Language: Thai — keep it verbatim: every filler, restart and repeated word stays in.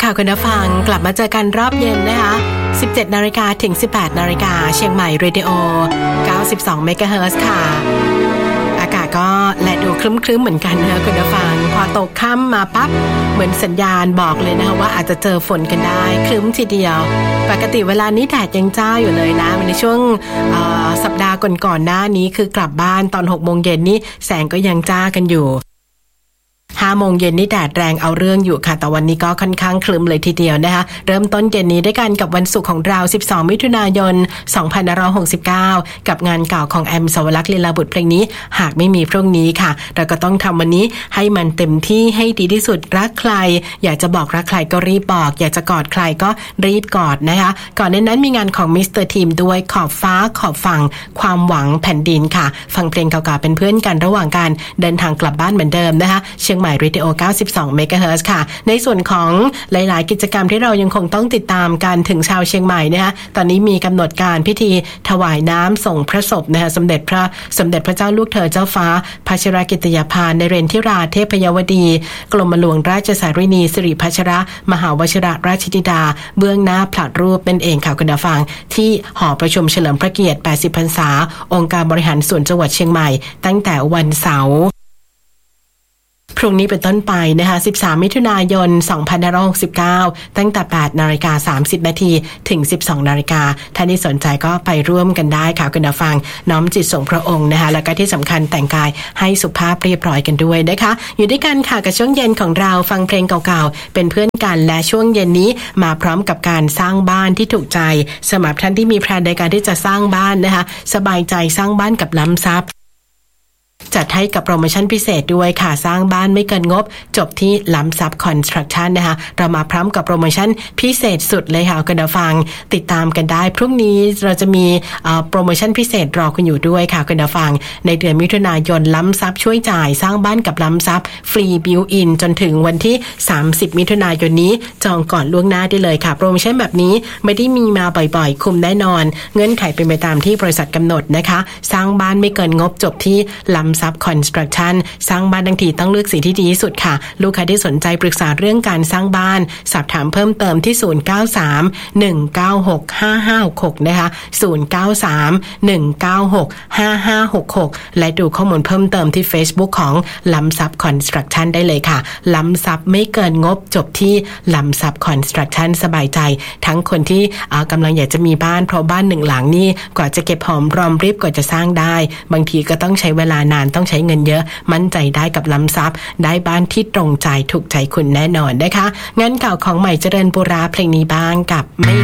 ค่ะคุณผู้ฟังกลับมาเจอกันรอบเย็นนะคะ สิบเจ็ดนาฬิกา ถึง สิบแปดนาฬิกา เชียงใหม่เรดิโอ เก้าสิบสองเมกะเฮิรตซ์ ค่ะอากาศก็แลดูครึ้มๆเหมือนกันนะคะคุณผู้ฟังพอตกค่ำมาปั๊บเหมือนสัญญาณบอกเลยนะคะว่าอาจจะเจอฝนกันได้ครึ้มทีเดียวปกติเวลานี้แดดยังจ้าอยู่เลยนะในช่วงสัปดาห์ก่อนๆหน้านี้คือกลับบ้านตอน หกโมงเย็นนี่แสงก็ยังจ้ากันอยู่ห้าโมงเย็นนี่แดดแรงเอาเรื่องอยู่ค่ะแต่วันนี้ก็ค่อนข้างคลึ้มเลยทีเดียวนะคะเริ่มต้นเย็นนี้ด้วยกันกับวันศุกร์ของเราสิบสองมิถุนายนสองพันห้าร้อยหกสิบเก้ากับงานเก่าของแอมสวรักษ์ลีลาบุตรเพลงนี้หากไม่มีพรุ่งนี้ค่ะเราก็ต้องทำวันนี้ให้มันเต็มที่ให้ดีที่สุดรักใครอยากจะบอกรักใครก็รีบบอกอยากจะกอดใครก็รีบกอดนะคะก่อนในนั้นมีงานของมิสเตอร์ทีมด้วยขอบฟ้าขอบฝั่งความหวังแผ่นดินค่ะฟังเพลงเก่าๆเป็นเพื่อนกันระหว่างการเดินทางกลับบ้านเหมือนเดิมนะคะเชียงใหม่เรดิโอ เก้าสิบสองเมกะเฮิรตซ์ ค่ะในส่วนของหลายๆกิจกรรมที่เรายังคงต้องติดตามกันถึงชาวเชียงใหม่นะคะตอนนี้มีกำหนดการพิธีถวายน้ำส่งพระศพนะคะสมเด็จพระสมเด็จพระเจ้าลูกเธอเจ้าฟ้าพัชรกิติยาภาในเรนทิราเทพยวดีกรมหลวงราชสารินีสิริพัชรมหาวชิรราชธิดาเบื้องหน้าผลัดรูปเป็นเองค่ะคุณผู้ฟังที่หอประชุมเฉลิมพระเกียรติแปดสิบพรรษาองค์การบริหารส่วนจังหวัดเชียงใหม่ตั้งแต่วันเสาร์พรุ่งนี้เป็นต้นไปนะคะสิบสามมิถุนายนสองพันห้าร้อยหกสิบเก้าตั้งแต่ แปดนาฬิกาสามสิบนาทีถึง สิบสองนาฬิกาท่านที่สนใจก็ไปร่วมกันได้ค่ะคุณผู้ฟังน้อมจิตส่งพระองค์นะคะแล้วก็ที่สำคัญแต่งกายให้สุภาพเรียบร้อยกันด้วยนะคะอยู่ด้วยกันค่ะกับช่วงเย็นของเราฟังเพลงเก่าๆเป็นเพื่อนกันและช่วงเย็นนี้มาพร้อมกับการสร้างบ้านที่ถูกใจสำหรับท่านที่มีแพลนในการที่จะสร้างบ้านนะคะสบายใจสร้างบ้านกับล้ำทรัพย์จัดให้กับโปรโมชั่นพิเศษด้วยค่ะสร้างบ้านไม่เกินงบจบที่ล้ำทรัพย์คอนสตรัคชั่นนะคะเรามาพร้อมกับโปรโมชั่นพิเศษสุดเลยค่ะคุณผู้ฟังติดตามกันได้พรุ่งนี้เราจะมีโปรโมชั่นพิเศษรอคุณอยู่ด้วยค่ะคุณผู้ฟังในเดือนมิถุนายนล้ำทรัพย์ช่วยจ่ายสร้างบ้านกับล้ำทรัพย์ฟรีบิวอินจนถึงวันที่สามสิบมิถุนายนนี้จองก่อนล่วงหน้าได้เลยค่ะโปรโมชั่นแบบนี้ไม่ได้มีมาบ่อยๆคุ้มแน่นอนเงื่อนไขเป็นไปตามที่บริษัทกำหนดนะคะสร้างบ้านไม่เกินงบจบที่ล้ำซับคอนสตรัคชั่นสร้างบ้านทั้งทีต้องเลือกสิ่งที่ดีที่สุดค่ะลูกค้าที่สนใจปรึกษาเรื่องการสร้างบ้านสอบถามเพิ่มเติมที่ศูนย์ เก้า สาม หนึ่ง เก้า หก ห้า ห้า หก หกนะคะศูนย์ เก้า สาม หนึ่ง เก้า หก ห้า ห้า หก หกและดูข้อมูลเพิ่มเติมที่ Facebook ของล้ำซับคอนสตรัคชั่นได้เลยค่ะล้ำซับไม่เกินงบจบที่ล้ำซับคอนสตรัคชั่นสบายใจทั้งคนที่กำลังอยากจะมีบ้านเพราะบ้านหนึ่งหลังนี่กว่าจะเก็บหอมรอมริบกว่าจะสร้างได้บางทีก็ต้องใช้เวลานานต้องใช้เงินเยอะมั่นใจได้กับล้ำทรัพย์ได้บ้านที่ตรงใจถูกใจคุณแน่นอนนะคะงั้นเก่าของใหม่เจริญบุราเพลงนี้บ้างกับไม่